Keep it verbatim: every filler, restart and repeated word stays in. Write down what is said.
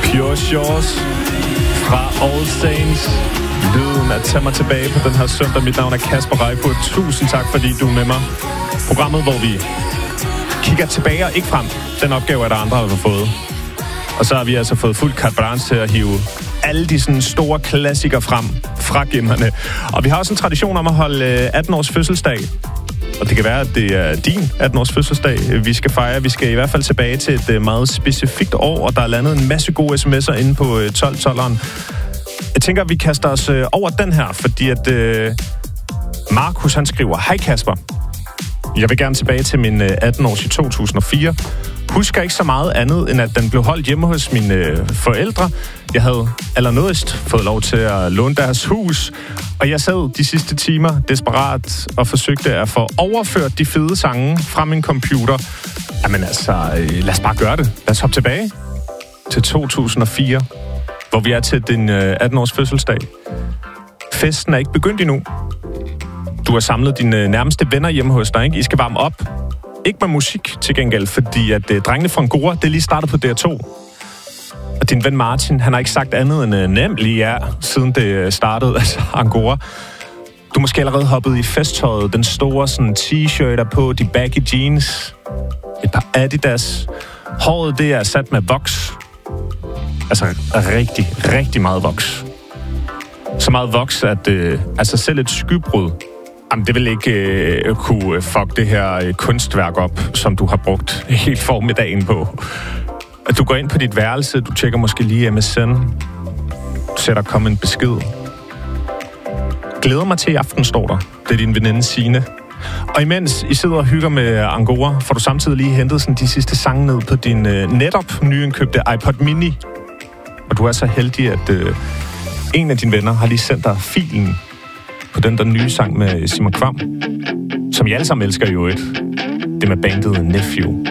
Pure Shores fra All Saints. Lyden at tage mig tilbage på den her søndag. Mit navn er Kasper Reichert. Tusind tak, fordi du er med mig. Programmet, hvor vi kigger tilbage og ikke frem. Den opgave er der andre, der har fået. Og så har vi altså fået fuld carte blanche til at hive alle de sådan store klassikere frem fra gemmerne. Og vi har også en tradition om at holde atten års fødselsdag. Og det kan være, at det er din atten års fødselsdag, vi skal fejre. Vi skal i hvert fald tilbage til et meget specifikt år, og der er landet en masse gode sms'er inde på tolv tolveren. Jeg tænker, at vi kaster os over den her, fordi at øh, Markus, han skriver: Hej Kasper. Jeg vil gerne tilbage til min atten års i to tusind og fire. Husker ikke så meget andet, end at den blev holdt hjemme hos mine øh, forældre. Jeg havde allernådigst fået lov til at låne deres hus, og jeg sad de sidste timer desperat og forsøgte at få overført de fede sange fra min computer. Jamen altså, øh, lad os bare gøre det. Lad os hoppe tilbage til to tusind og fire, hvor vi er til din øh, atten års fødselsdag. Festen er ikke begyndt endnu. Du har samlet dine nærmeste venner hjemme hos dig, ikke? I skal varme op. Ikke med musik til gengæld, fordi at uh, drengene fra Angora, det er lige startet på D R to. Og din ven Martin, han har ikke sagt andet end uh, nemlig ja, siden det startede, altså Angora. Du er måske allerede hoppet i festtøjet, den store sådan t-shirter på, de baggy jeans, et par Adidas. Håret, det er sat med voks. Altså rigtig, rigtig meget voks. Så meget voks, at uh, altså selv et skybrud, jamen, det vil ikke øh, kunne fuck det her øh, kunstværk op, som du har brugt hele formiddagen på. Du går ind på dit værelse, du tjekker måske lige M S N, du sætter kom en besked. Glæder mig til i aften, står der. Det er din veninde Signe. Og imens I sidder og hygger med Angora, får du samtidig lige hentet sådan de sidste sange ned på din øh, netop nyindkøbte iPod Mini. Og du er så heldig, at øh, en af dine venner har lige sendt dig filen på den der nye sang med Simon Kvam, som I alle sammen elsker jo et. Det med bandet Nephew.